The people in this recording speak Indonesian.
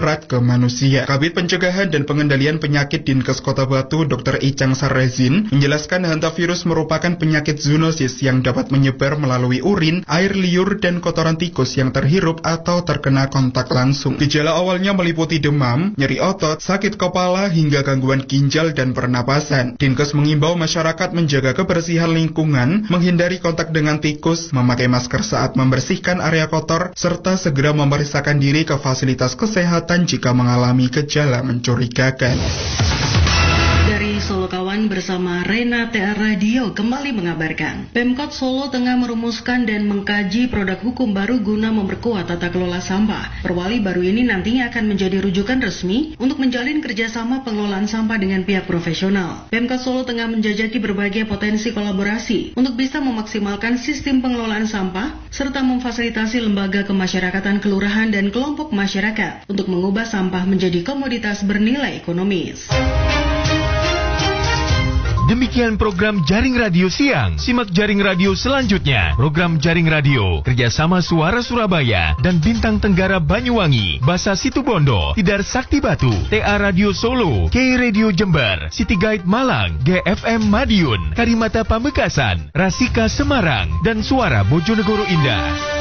berat ke manusia. Kabid Pencegahan dan Pengendalian Penyakit Dinkes Kota Batu, Dr. Icang Sarrezin, menjelaskan hantavirus merupakan penyakit zoonosis yang dapat menyebar melalui urin, air liur, dan kotoran tikus yang terhirup atau terkena kontak langsung. Gejala awalnya meliputi demam, nyeri otot, sakit kepala, hingga gangguan ginjal dan pernapasan. Dinkes mengimbau masyarakat menjaga kebersihan lingkungan, menghindari kontak dengan tikus, memakai masker saat membersihkan area kotor, serta segera memeriksakan diri ke fasilitas kesehatan jika mengalami gejala mencurigakan. Dari Solo Kawan bersama Rena TR Radio kembali mengabarkan, Pemkot Solo tengah merumuskan dan mengkaji produk hukum baru guna memperkuat tata kelola sampah. Perwali baru ini nantinya akan menjadi rujukan resmi untuk menjalin kerjasama pengelolaan sampah dengan pihak profesional. Pemkot Solo tengah menjajaki berbagai potensi kolaborasi untuk bisa memaksimalkan sistem pengelolaan sampah serta memfasilitasi lembaga kemasyarakatan kelurahan dan kelompok masyarakat untuk mengubah sampah menjadi komoditas bernilai ekonomis. Demikian program Jaring Radio Siang. Simak Jaring Radio selanjutnya. Program Jaring Radio kerjasama Suara Surabaya dan Bintang Tenggara Banyuwangi, Basa Situbondo, Tidar Sakti Batu, TA Radio Solo, K Radio Jember, City Guide Malang, GFM Madiun, Karimata Pamekasan, Rasika Semarang, dan Suara Bojonegoro Indah.